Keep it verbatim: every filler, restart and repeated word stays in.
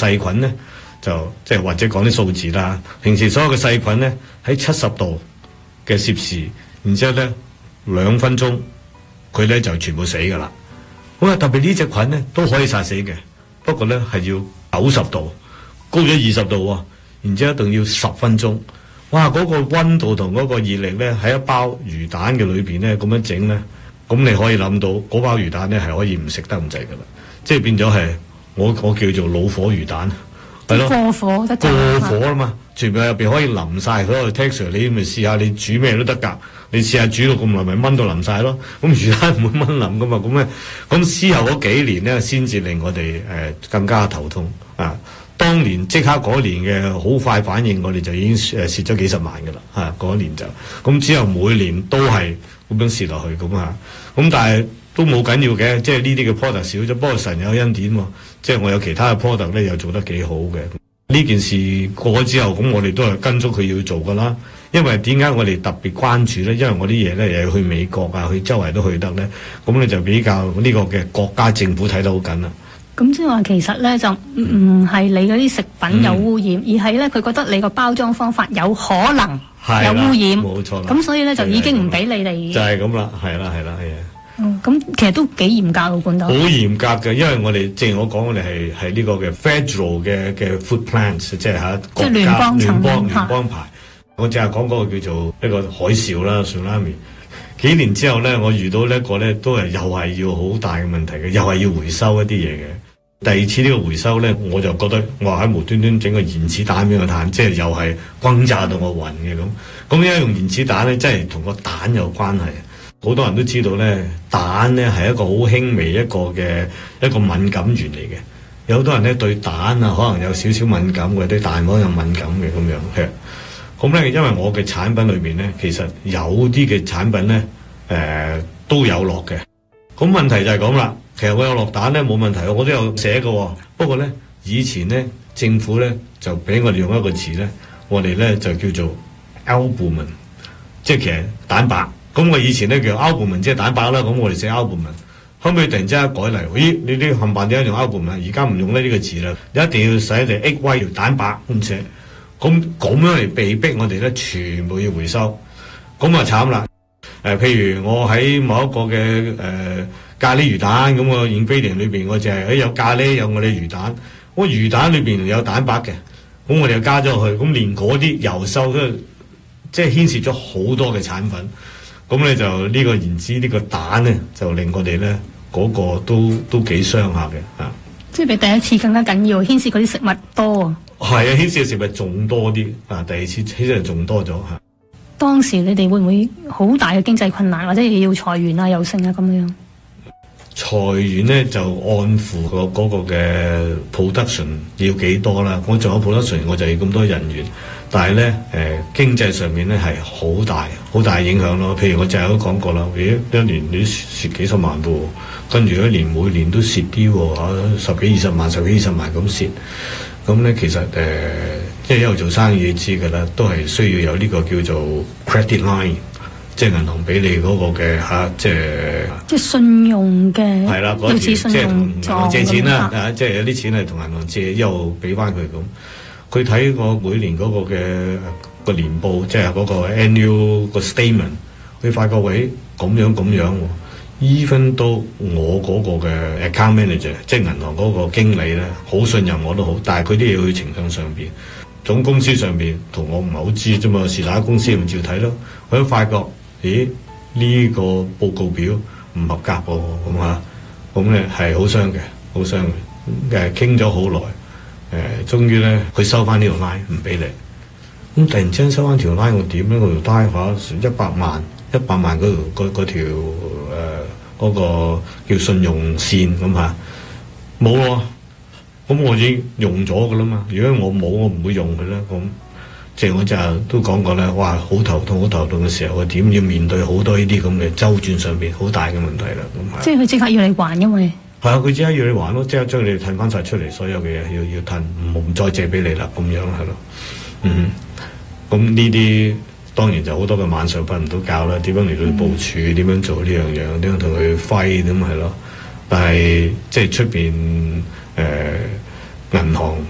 細菌咧，就即係或者講啲數字啦。平時所有嘅細菌咧喺七十度嘅攝氏，然之後咧兩分鐘佢咧就全部死㗎啦。咁啊特別呢隻菌咧都可以殺死嘅，不過咧係要九十度高咗二十度喎，然之後一定要十分鐘。哇！嗰、那個溫度同嗰個熱力咧喺一包魚蛋嘅裏邊咧咁樣整咧，咁你可以諗到嗰包魚蛋咧係可以唔食得咁滯㗎啦，即係變咗係我我叫做老火魚蛋，係咯， 過火得過火啊嘛，全部入邊可以淋晒佢個 texture， 你咪試下你煮咩都得㗎，你試下煮到咁耐咪炆到淋晒咯，咁魚蛋唔會炆腍㗎嘛，咁咧咁之後嗰幾年咧先至令我哋誒、呃、更加頭痛啊！當年即刻嗰年嘅好快反應，我哋就已經誒蝕咗幾十萬㗎啦嚇，嗰年就咁之後每年都係咁樣蝕落去咁嚇，咁但係都冇緊要嘅，即係呢啲嘅 product 少咗，不過神有恩典喎，即係我有其他嘅 product 咧又做得幾好嘅。呢件事過咗之後，咁我哋都係跟足佢要做㗎啦。因為點解我哋特別關注咧？因為我啲嘢咧又要去美國啊，去周圍都去得咧，咁咧就比較呢個嘅國家政府睇得好緊啦。 咁即係話其實咧就唔係你嗰啲食品有污染，嗯、而係咧佢覺得你個包裝方法有可能有污染， 冇錯啦。 咁所以咧就已經唔俾你哋。 就係咁啦，係啦，係啦，係啊。 嗯，咁其實都幾嚴格喎，管得。好嚴格嘅，因為我哋正如我講，我哋係係呢個嘅 Federal 嘅嘅 Food Plans， 即係嚇國家聯邦聯邦聯邦牌。我淨係講嗰個叫做一個海嘯啦 ，tsunami。幾年之後咧，我遇到呢一個咧，都係又係要好大嘅問題嘅，又係要回收一啲嘢嘅。第二次呢個回收咧，我就覺得我喺無端端整個原子彈俾我彈，即係又係轟炸到我暈嘅咁。咁因為用原子彈咧，真係同個蛋有關係。好多人都知道咧，蛋咧係一個好輕微一個嘅一個敏感源嚟嘅。有好多人咧對蛋啊，可能有少少敏感嘅，對蛋黃有敏感嘅咁樣嘅。咁咧，因為我嘅產品裏面咧，其實有啲嘅產品咧，誒、呃、都有落嘅。咁問題就係咁啦。其實我有落蛋咧冇問題，我都有寫嘅。不過咧，以前咧政府咧就俾我哋用一個詞咧，我哋咧就叫做 albumin， 即係其實蛋白。咁我以前咧叫 albumin， 即係蛋白啦。咁我哋寫 albumin， 後尾突然之間改嚟，咦？你啲冚唪唥點解用 albumin？ 而家唔用呢呢個詞啦，你一定要寫嚟 egg white 蛋白咁寫。咁咁樣嚟被逼我哋咧，全部要回收。咁啊慘啦！誒、呃，譬如我喺某一個嘅誒、呃、咖喱魚蛋咁個 ingredient 裏邊，我就係、是、誒有咖喱有我哋魚蛋，我魚蛋裏邊有蛋白嘅，咁我哋又加咗去，咁連嗰啲油收都即係牽涉咗好多嘅產品，咁咧就呢個言之呢個蛋咧，就令我哋咧嗰個都都幾傷下嘅啊！ 即係比第一次更加緊要，牽涉嗰啲食物多啊！ 係啊，牽涉嘅食物仲多啲啊！第二次其實仲多咗嚇。 當時你哋會唔會好大嘅經濟困難，或者要裁員啊、又剩啊咁樣？ 裁員咧就按乎個嗰個嘅 production 要幾多啦。我仲有 production，我就要咁多人員，但係咧誒經濟上面咧係好大好大影響咯。譬如我就係都講過啦，咦一年你蝕幾十萬噃，跟住一年每年都蝕啲喎嚇，十幾二十萬、十幾二十萬咁蝕。咁咧其實誒、呃，即係一路做生意你知㗎啦，都係需要有呢個叫做 credit line， 即係銀行俾你嗰個嘅嚇、啊，即係即係信用嘅， 係啦，嗰條即係同銀行借錢啦，啊，即係有啲錢係同銀行借，一路俾翻佢咁。佢睇我每年嗰個嘅個年報，即係嗰個 annual 個 statement，佢發覺喂咁樣咁樣喎。even 都我嗰個嘅 account manager， 即係銀行嗰個經理咧，好信任我都好，但係佢啲嘢去呈上上邊，總公司上邊同我唔係好知啫嘛，是但公司咪照睇咯。佢都發覺，咦呢、這個報告表唔合格喎，咁啊，咁咧係好傷嘅，好傷嘅，誒傾咗好耐，誒、呃、終於咧佢收翻呢條 line 唔俾你，咁突然之間收翻條 line 我點咧？我條 line 下一百萬，一百萬嗰條嗰條誒。嗰個叫信用線咁嚇，冇喎，咁我已經用咗噶啦嘛。如果我冇，我唔會用佢啦。咁即係我就都講過啦，哇，好頭痛，好頭痛嘅時候，我點要面對好多呢啲咁嘅周轉上邊好大嘅問題啦。咁即係佢即刻要你還，因為係啊，佢即刻要你還咯，即刻將你褪翻晒出嚟，所有嘅嘢要要褪，唔再借俾你啦，咁樣係咯。嗯，咁呢啲。當然就好多嘅晚上瞓唔到覺啦，點樣嚟到部署，點、嗯、樣做呢樣樣，點樣同佢揮咁係咯。但係即係出邊誒銀行